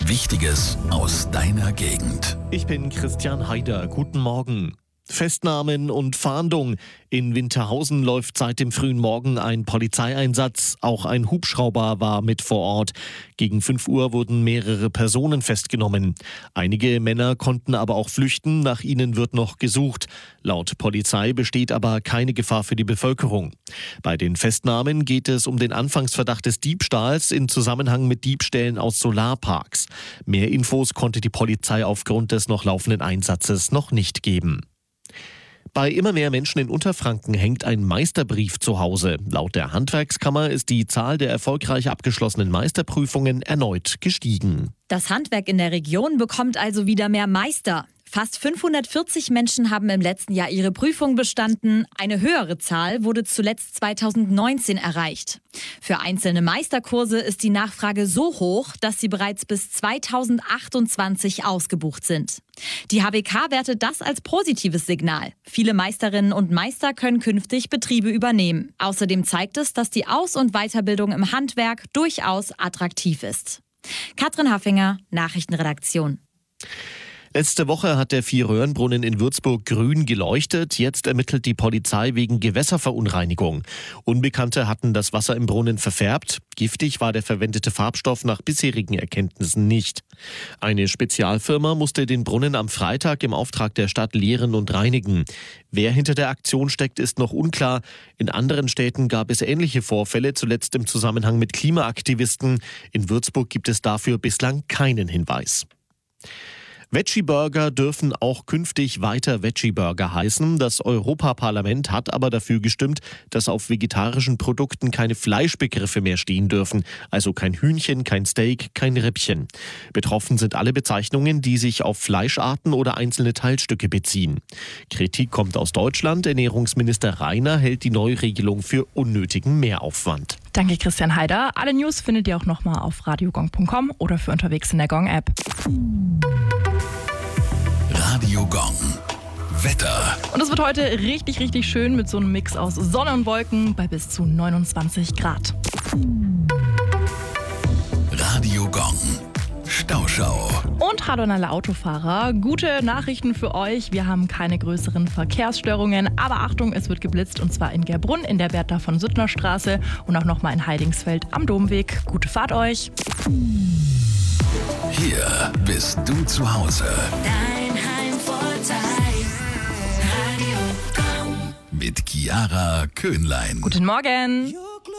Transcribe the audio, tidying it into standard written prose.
Wichtiges aus deiner Gegend. Ich bin Christian Haider. Guten Morgen. Festnahmen und Fahndung. In Winterhausen läuft seit dem frühen Morgen ein Polizeieinsatz. Auch ein Hubschrauber war mit vor Ort. Gegen 5 Uhr wurden mehrere Personen festgenommen. Einige Männer konnten aber auch flüchten. Nach ihnen wird noch gesucht. Laut Polizei besteht aber keine Gefahr für die Bevölkerung. Bei den Festnahmen geht es um den Anfangsverdacht des Diebstahls in Zusammenhang mit Diebstählen aus Solarparks. Mehr Infos konnte die Polizei aufgrund des noch laufenden Einsatzes noch nicht geben. Bei immer mehr Menschen in Unterfranken hängt ein Meisterbrief zu Hause. Laut der Handwerkskammer ist die Zahl der erfolgreich abgeschlossenen Meisterprüfungen erneut gestiegen. Das Handwerk in der Region bekommt also wieder mehr Meister. Fast 540 Menschen haben im letzten Jahr ihre Prüfung bestanden. Eine höhere Zahl wurde zuletzt 2019 erreicht. Für einzelne Meisterkurse ist die Nachfrage so hoch, dass sie bereits bis 2028 ausgebucht sind. Die HWK wertet das als positives Signal. Viele Meisterinnen und Meister können künftig Betriebe übernehmen. Außerdem zeigt es, dass die Aus- und Weiterbildung im Handwerk durchaus attraktiv ist. Katrin Haffinger, Nachrichtenredaktion. Letzte Woche hat der Vierröhrenbrunnen in Würzburg grün geleuchtet. Jetzt ermittelt die Polizei wegen Gewässerverunreinigung. Unbekannte hatten das Wasser im Brunnen verfärbt. Giftig war der verwendete Farbstoff nach bisherigen Erkenntnissen nicht. Eine Spezialfirma musste den Brunnen am Freitag im Auftrag der Stadt leeren und reinigen. Wer hinter der Aktion steckt, ist noch unklar. In anderen Städten gab es ähnliche Vorfälle, zuletzt im Zusammenhang mit Klimaaktivisten. In Würzburg gibt es dafür bislang keinen Hinweis. Veggie-Burger dürfen auch künftig weiter Veggie-Burger heißen. Das Europaparlament hat aber dafür gestimmt, dass auf vegetarischen Produkten keine Fleischbegriffe mehr stehen dürfen. Also kein Hühnchen, kein Steak, kein Rippchen. Betroffen sind alle Bezeichnungen, die sich auf Fleischarten oder einzelne Teilstücke beziehen. Kritik kommt aus Deutschland. Ernährungsminister Rainer hält die Neuregelung für unnötigen Mehraufwand. Danke, Christian Haider. Alle News findet ihr auch nochmal auf radiogong.com oder für unterwegs in der Gong-App. Radio Gong. Wetter. Und es wird heute richtig, richtig schön mit so einem Mix aus Sonne und Wolken bei bis zu 29 Grad. Radio Gong. Stauschau. Und hallo an alle Autofahrer. Gute Nachrichten für euch. Wir haben keine größeren Verkehrsstörungen. Aber Achtung, es wird geblitzt und zwar in Gerbrunn in der Bertha von Suttner Straße und auch nochmal in Heidingsfeld am Domweg. Gute Fahrt euch. Hier bist du zu Hause. Dein Heimvorteil. Radio Gong. Mit Chiara Köhnlein. Guten Morgen.